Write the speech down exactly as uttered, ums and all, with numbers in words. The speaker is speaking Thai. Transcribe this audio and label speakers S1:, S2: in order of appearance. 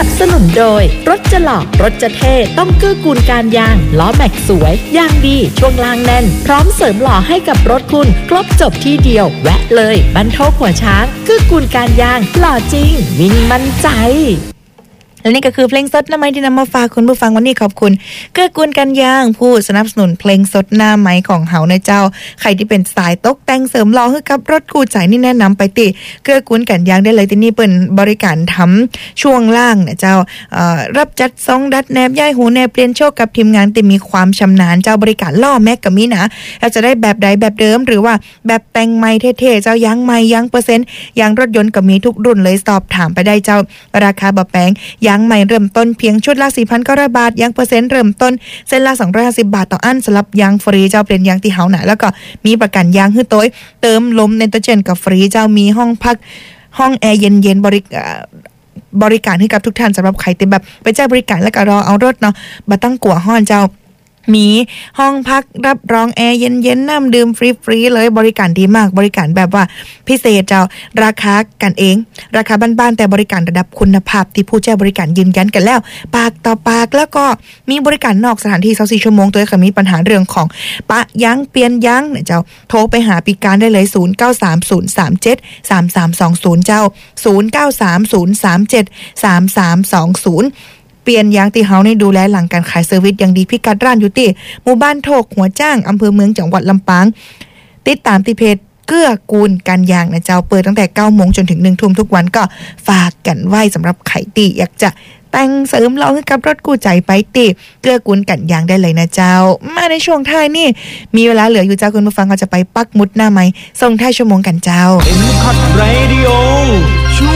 S1: บสนุนโดยรถจะหล่อรถจะเท่ต้องเกื้อกูลการยางล้อแม็กสวยยางดีช่วงล่างแน่นพร้อมเสริมหล่อให้กับรถคุณครบจบที่เดียวแวะเลยบรรโทกหัวช้างเกื้อกูลการยางหล่อจริงวิ่งมั่นใจและนี่ก็คือเพลงสดหน้าไม้ที่นำมาฝากคุณผู้ฟังวันนี้ขอบคุณเกื้อกูลกันยางผู้สนับสนุนเพลงสดหน้าไม้ของเฮาในเจ้าใครที่เป็นสายตกแต่งเสริมหล่อให้กับรถคู่ใจนี่แนะนำไปติเกื้อกูลกันยางได้เลยที่นี่เปิ่นบริการทำช่วงล่างเนี่ยเจ้าเอ่อรับจัดซองดัดแนบย้ายหูแนบเปลี่ยนโชคกับทีมงานที่มีความชำนาญเจ้าบริการล่อแม็กก็มีนะเราจะได้แบบใดแบบเดิมหรือว่าแบบแต่งใหม่เท่ๆเจ้ายางใหม่ยางเปอร์เซ็นต์ยางรถยนต์ก็มีทุกรุ่นเลยสอบถามไปได้เจ้าราคาบ่แพงยางใหม่เริ่มต้นเพียงชุดละ สี่พันเก้าร้อย บาทยางเปอร์เซ็นต์เริ่มต้นเส้นละสองร้อยห้าสิบบาทต่ออันสำหรับยางฟรีเจ้าเป็นยางที่เฮาหนาแล้วก็มีประกันยางให้ตัวเติมลมไนโตรเจนกับฟรีเจ้ามีห้องพักห้องแอร์เย็นๆบริบริการให้กับทุกท่านสำหรับใครที่แบบไปใช้บริการแล้วก็รอเอารถเนาะบ่ต้องกลัวฮ้อนเจ้ามีห้องพักรับรองแอร์เย็นๆน้ำดื่มฟรีๆเลยบริการดีมากบริการแบบว่าพิเศษเจ้าราคากันเองราคาบ้านๆแต่บริการระดับคุณภาพที่ผู้ใช้บริการยืนยันกันแล้วปากต่อปากแล้วก็มีบริการนอกสถานที่ยี่สิบสี่ชั่วโมงตัวค่ะมีปัญหาเรื่องของปะยั้งเปลี่ยนยั้งเนี่ยเจ้าโทรไปหาปีการได้เลยศูนย์ เก้า สาม ศูนย์ สาม เจ็ด สาม สาม สอง ศูนย์เจ้าศูนย์ เก้า สาม ศูนย์ สาม เจ็ด สาม สาม สอง ศูนย์เปลี่ยนยางที่เฮานี่ดูแลหลังการขายเซอร์วิสอย่างดีพิกัดร้านอยู่ที่หมู่บ้านโถกหัวจ้างอำเภอเมืองจังหวัดลำปางติดตามที่เพจเกื้อกูลการยางนะเจ้าเปิดตั้งแต่ เก้าโมงจนถึง หนึ่งทุ่มทุกวันก็ฝากกันไว้สำหรับใครที่อยากจะแต่งเสริมล้อให้กับรถกู้ใจไปติเกื้อกูลกันยางได้เลยนะเจ้ามาในช่วงท้ายนี่มีเวลาเหลืออยู่เจ้าคุณผู้ฟังก็จะไปปักมุดหน้าไม้ส่งท้ายชั่วโมงกันเจ้า
S2: เอ็ม คอท Radio